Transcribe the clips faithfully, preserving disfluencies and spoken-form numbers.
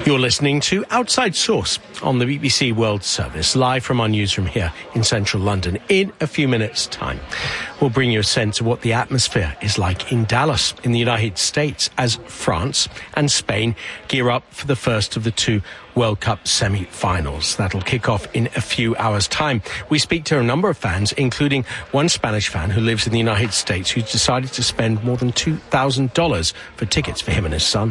You're listening to Outside Source on the B B C World Service, live from our newsroom here in central London. In a few minutes' time, we'll bring you a sense of what the atmosphere is like in Dallas, in the United States, as France and Spain gear up for the first of the two World Cup semi-finals. That'll kick off in a few hours' time. We speak to a number of fans, including one Spanish fan who lives in the United States, who's decided to spend more than two thousand dollars for tickets for him and his son.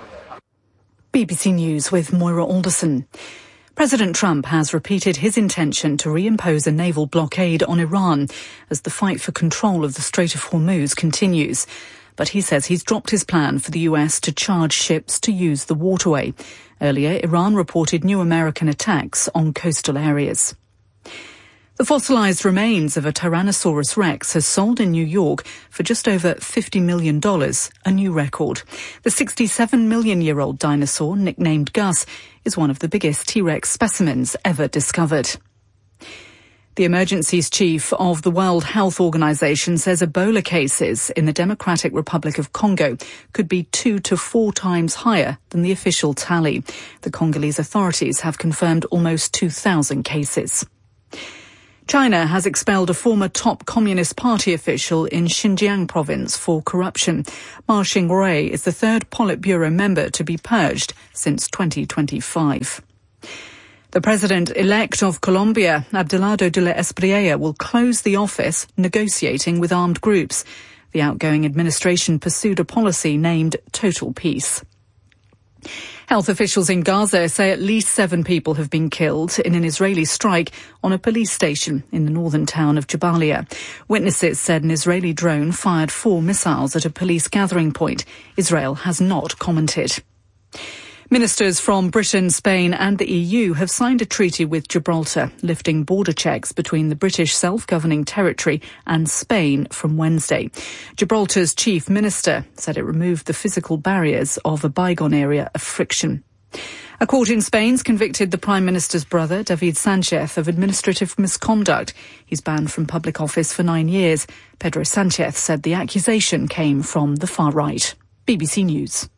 B B C News with Moira Alderson. President Trump has repeated his intention to reimpose a naval blockade on Iran as the fight for control of the Strait of Hormuz continues. But he says he's dropped his plan for the U S to charge ships to use the waterway. Earlier, Iran reported new American attacks on coastal areas. The fossilised remains of a Tyrannosaurus rex has sold in New York for just over fifty million dollars, a new record. The sixty-seven million year old dinosaur, nicknamed Gus, is one of the biggest T-Rex specimens ever discovered. The emergencies chief of the World Health Organization says Ebola cases in the Democratic Republic of Congo could be two to four times higher than the official tally. The Congolese authorities have confirmed almost two thousand cases. China has expelled a former top Communist Party official in Xinjiang province for corruption. Ma Xingrui is the third Politburo member to be purged since twenty twenty-five. The president-elect of Colombia, Abelardo de la Espriella, will close the office negotiating with armed groups. The outgoing administration pursued a policy named Total Peace. Health officials in Gaza say at least seven people have been killed in an Israeli strike on a police station in the northern town of Jabalia. Witnesses said an Israeli drone fired four missiles at a police gathering point. Israel has not commented. Ministers from Britain, Spain and the E U have signed a treaty with Gibraltar, lifting border checks between the British self-governing territory and Spain from Wednesday. Gibraltar's chief minister said it removed the physical barriers of a bygone area of friction. A court in Spain's convicted the Prime Minister's brother, David Sanchez, of administrative misconduct. He's banned from public office for nine years. Pedro Sanchez said the accusation came from the far right. B B C News.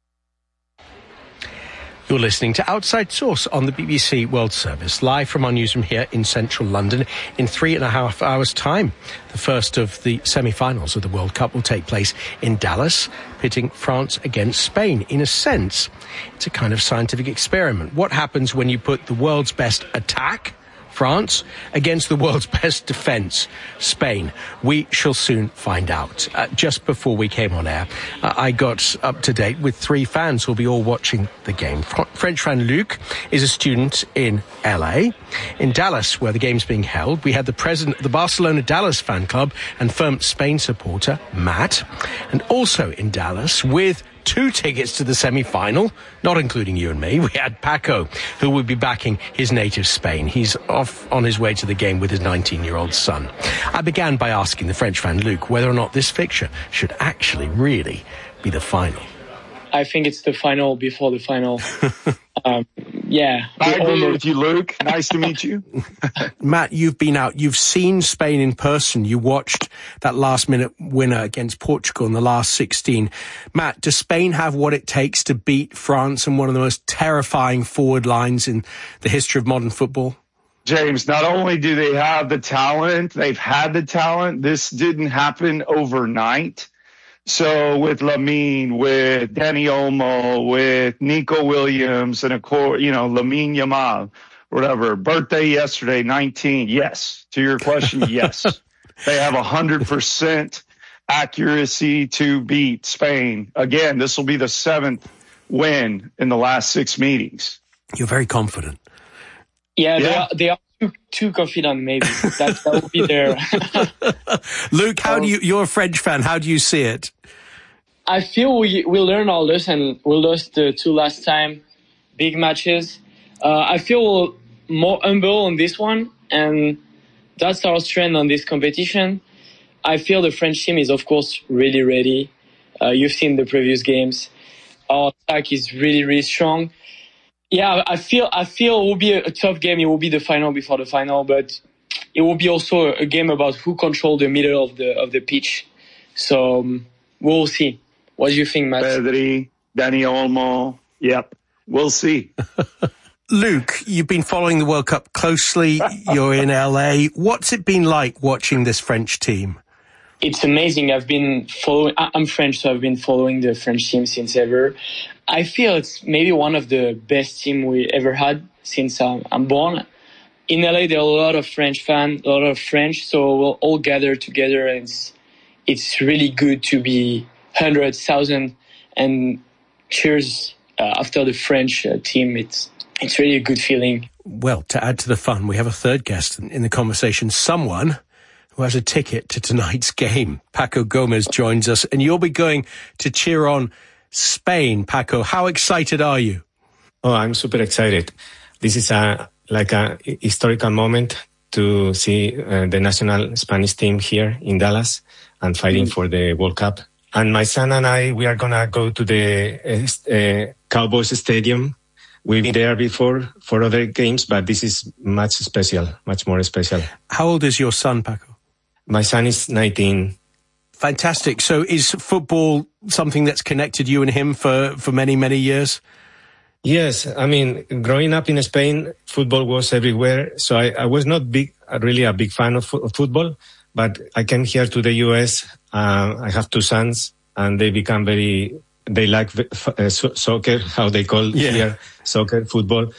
You're listening to Outside Source on the B B C World Service, live from our newsroom here in central London. In three and a half hours' time, the first of the semi-finals of the World Cup will take place in Dallas, pitting France against Spain. In a sense, it's a kind of scientific experiment. What happens when you put the world's best attack, France, against the world's best defence, Spain? We shall soon find out. Uh, just before we came on air, uh, I got up to date with three fans who'll be all watching the game. Fr- French fan Luc is a student in L A. In Dallas, where the game's being held, we had the president of the Barcelona Dallas fan club and firm Spain supporter, Matt. And also in Dallas, with two tickets to the semi-final, not including you and me, we had Paco, who will be backing his native Spain. He's off on his way to the game with his nineteen-year-old son. I began by asking the French fan Luc whether or not this fixture should actually really be the final. I think it's the final before the final. um, yeah. I agree with you, Luke. Nice to meet you. Matt, you've been out. You've seen Spain in person. You watched that last-minute winner against Portugal in the last sixteen. Matt, does Spain have what it takes to beat France in one of the most terrifying forward lines in the history of modern football? James, not only do they have the talent, they've had the talent. This didn't happen overnight. So with Lamine, with Dani Olmo, with Nico Williams, and of course, you know, Lamine Yamal, whatever, birthday yesterday, nineteen. Yes. To your question, yes. They have one hundred percent accuracy to beat Spain. Again, this will be the seventh win in the last six meetings. You're very confident. Yeah, yeah. They are, they are too, too confident, maybe. That, that would be their... Luke, how do you, you're a French fan, how do you see it? I feel we we learned our lesson. We lost the two last time, big matches. Uh, I feel more humble on this one, and that's our strength on this competition. I feel the French team is, of course, really ready. Uh, you've seen the previous games. Our attack is really, really strong. Yeah, I feel I feel it will be a, a tough game. It will be the final before the final, but it will be also a, a game about who controls the middle of the of the pitch. So um, we'll see. What do you think, Matt? Pedri, Dani Olmo. Yep. We'll see. Luke, you've been following the World Cup closely. You're in L A. What's it been like watching this French team? It's amazing. I've been following, I'm French, so I've been following the French team since ever. I feel it's maybe one of the best team we ever had since I'm, I'm born. In L A, there are a lot of French fans, a lot of French, so we'll all gather together, and it's, it's really good to be one hundred thousand and cheers uh, after the French uh, team. It's it's really a good feeling. Well, to add to the fun, we have a third guest in, in the conversation, someone who has a ticket to tonight's game. Paco Gomez joins us, and you'll be going to cheer on Spain. Paco, how excited are you? Oh, I'm super excited. This is a like a historical moment to see uh, the national Spanish team here in Dallas and fighting mm. for the World Cup. And my son and I, we are going to go to the uh, uh, Cowboys Stadium. We've been there before for other games, but this is much special, much more special. How old is your son, Paco? My son is nineteen. Fantastic. So is football something that's connected you and him for, for many, many years? Yes. I mean, growing up in Spain, football was everywhere. So I, I was not big, really a big fan of, fo- of football, but I came here to the U S. Uh, I have two sons and they become very, they like uh, so- soccer, how they call yeah. here, soccer, football.